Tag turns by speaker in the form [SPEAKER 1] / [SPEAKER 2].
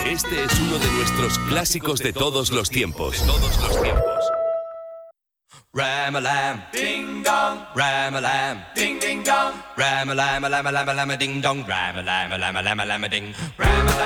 [SPEAKER 1] Este es uno de nuestros clásicos de todos los tiempos.
[SPEAKER 2] Ram-a-lam, ding dong, ram-a-lam, ding ding dong, ram-a-lam, lam-a-lam, lam-a-ding dong, ram-a-lam, lam-a-lam, lam-a-ding, ram-a-lam.